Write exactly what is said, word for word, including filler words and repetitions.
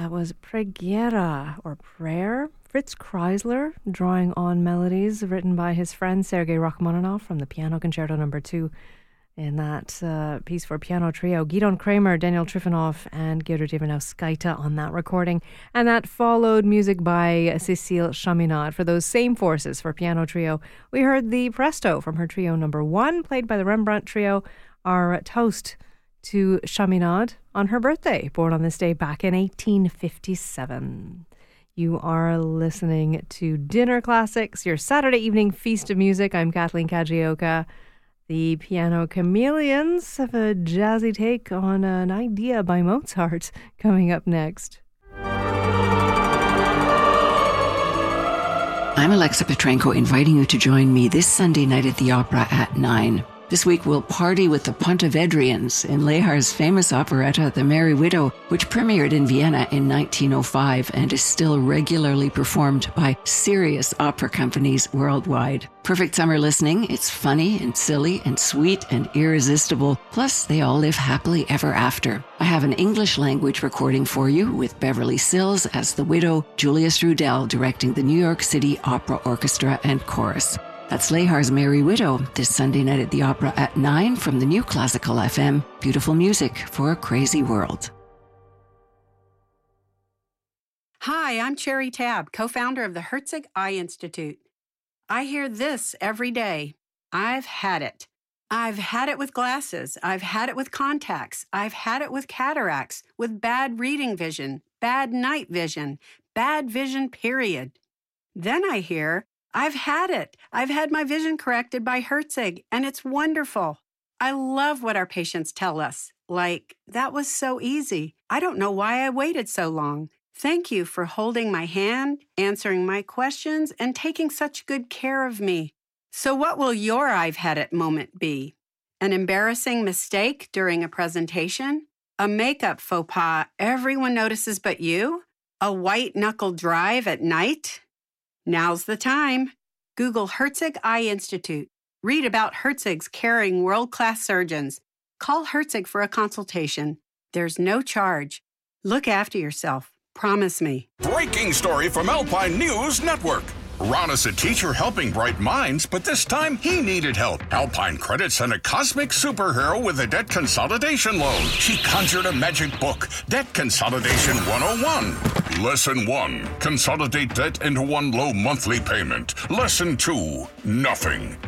That was Preghiera, or Prayer. Fritz Kreisler, drawing on melodies written by his friend Sergei Rachmaninoff from the Piano Concerto Number Two. In that uh, piece for piano trio, Gidon Kramer, Daniel Trifonov, and Georg Ivanov-Skaita on that recording. And that followed music by Cécile Chaminade for those same forces for piano trio. We heard the Presto from her trio number one, played by the Rembrandt Trio, our toast to Chaminade on her birthday, born on this day back in eighteen fifty-seven. You are listening to Dinner Classics, your Saturday evening feast of music. I'm Kathleen Kajioka. The Piano Chameleons have a jazzy take on an idea by Mozart coming up next. I'm Alexa Petrenko, inviting you to join me this Sunday night at the Opera at nine. This week we'll party with the Pontevedrians in Lehar's famous operetta, The Merry Widow, which premiered in Vienna in nineteen oh five and is still regularly performed by serious opera companies worldwide. Perfect summer listening. It's funny and silly and sweet and irresistible. Plus, they all live happily ever after. I have an English language recording for you with Beverly Sills as the widow, Julius Rudel directing the New York City Opera Orchestra and Chorus. That's Lehar's Merry Widow, this Sunday night at the Opera at nine from the new Classical F M. Beautiful music for a crazy world. Hi, I'm Cherry Tabb, co-founder of the Herzig Eye Institute. I hear this every day. I've had it. I've had it with glasses. I've had it with contacts. I've had it with cataracts, with bad reading vision, bad night vision, bad vision, period. Then I hear, I've had it. I've had my vision corrected by Herzig, and it's wonderful. I love what our patients tell us. Like, that was so easy. I don't know why I waited so long. Thank you for holding my hand, answering my questions, and taking such good care of me. So what will your I've had it moment be? An embarrassing mistake during a presentation? A makeup faux pas everyone notices but you? A white-knuckle drive at night? Now's the time. Google Herzig Eye Institute. Read about Herzig's caring world-class surgeons. Call Herzig for a consultation. There's no charge. Look after yourself. Promise me. Breaking story from Alpine News Network. Ron is a teacher helping bright minds, but this time he needed help. Alpine Credit sent a cosmic superhero with a debt consolidation loan. She conjured a magic book, Debt Consolidation one oh one. Lesson one, consolidate debt into one low monthly payment. Lesson two, nothing.